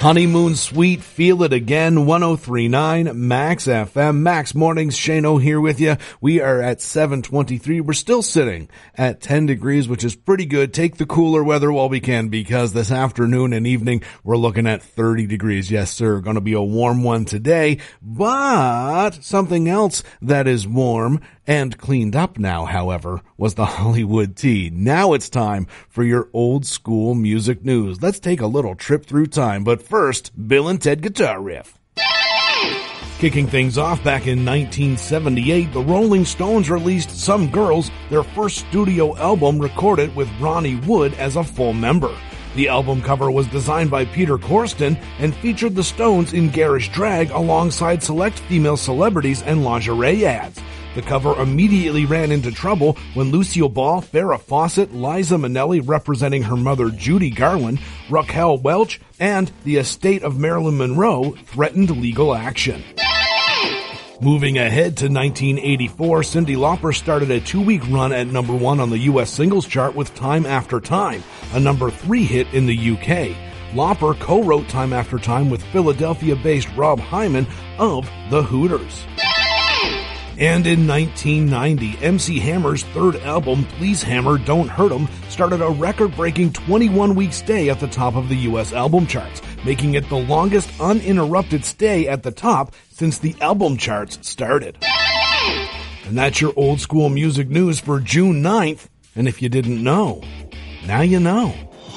Honeymoon Suite, Feel It Again, 103.9 Max FM. Max Mornings, Shano here with you. We are at 7:23. We're still sitting at 10 degrees, which is pretty good. Take the cooler weather while we can, because this afternoon and evening we're looking at 30 degrees. Yes, sir. Going to be a warm one today, but something else that is warm and cleaned up now, however, was the Hollywood Tea. Now it's time for your old school music news. Let's take a little trip through time, but first, Bill and Ted guitar riff. Kicking things off back in 1978, the Rolling Stones released Some Girls, their first studio album recorded with Ronnie Wood as a full member. The album cover was designed by Peter Corsten and featured the Stones in garish drag alongside select female celebrities and lingerie ads. The cover immediately ran into trouble when Lucille Ball, Farrah Fawcett, Liza Minnelli representing her mother Judy Garland, Raquel Welch, and the estate of Marilyn Monroe threatened legal action. Moving ahead to 1984, Cyndi Lauper started a 2-week run at number 1 on the U.S. singles chart with Time After Time, a number 3 hit in the UK. Lauper co-wrote Time After Time with Philadelphia-based Rob Hyman of The Hooters. And in 1990, MC Hammer's third album, Please Hammer, Don't Hurt 'Em, started a record-breaking 21-week stay at the top of the U.S. album charts, making it the longest uninterrupted stay at the top since the album charts started. And that's your old school music news for June 9th. And if you didn't know, now you know.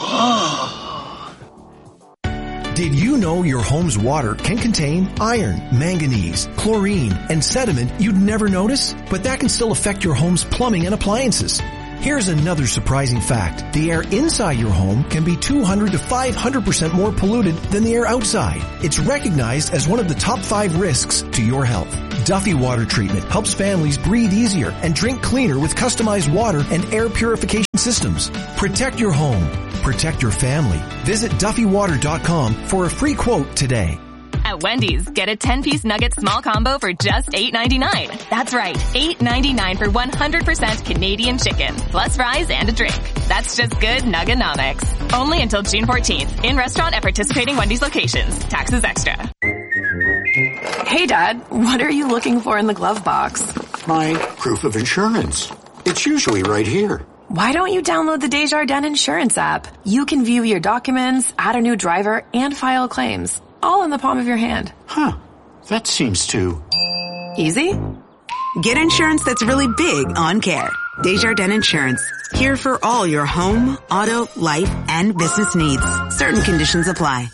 Did you know your home's water can contain iron, manganese, chlorine, and sediment you'd never notice? But that can still affect your home's plumbing and appliances. Here's another surprising fact. The air inside your home can be 200 to 500% more polluted than the air outside. It's recognized as one of the top 5 risks to your health. Duffy Water Treatment helps families breathe easier and drink cleaner with customized water and air purification systems. Protect your home. Protect your family. Visit DuffyWater.com for a free quote today. At Wendy's, get a 10-piece nugget small combo for just $8.99. That's right, $8.99 for 100% Canadian chicken, plus fries and a drink. That's just good Nugganomics. Only until June 14th. In restaurant at participating Wendy's locations. Taxes extra. Hey, Dad, what are you looking for in the glove box? My proof of insurance. It's usually right here. Why don't you download the Desjardins Insurance app? You can view your documents, add a new driver, and file claims, all in the palm of your hand. Huh. That seems too... easy? Get insurance that's really big on care. Desjardins Insurance. Here for all your home, auto, life, and business needs. Certain conditions apply.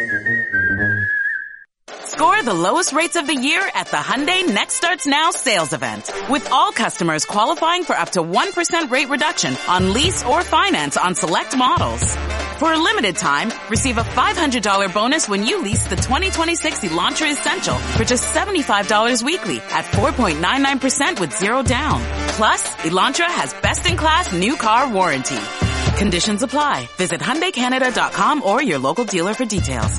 Score the lowest rates of the year at the Hyundai Next Starts Now sales event. With all customers qualifying for up to 1% rate reduction on lease or finance on select models. For a limited time, receive a $500 bonus when you lease the 2026 Elantra Essential for just $75 weekly at 4.99% with 0 down. Plus, Elantra has best-in-class new car warranty. Conditions apply. Visit HyundaiCanada.com or your local dealer for details.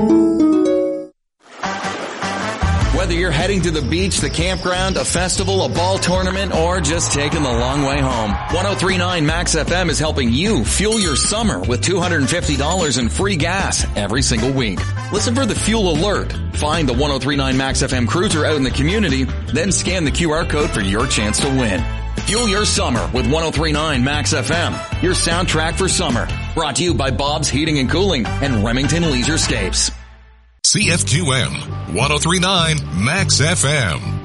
Whether you're heading to the beach, the campground, a festival, a ball tournament, or just taking the long way home, 103.9 Max FM is helping you fuel your summer with $250 in free gas every single week. Listen for the fuel alert. Find the 103.9 Max FM cruiser out in the community, then scan the QR code for your chance to win. Fuel your summer with 103.9 Max FM, your soundtrack for summer. Brought to you by Bob's Heating and Cooling and Remington Leisurescapes. CFQM 103.9 Max FM.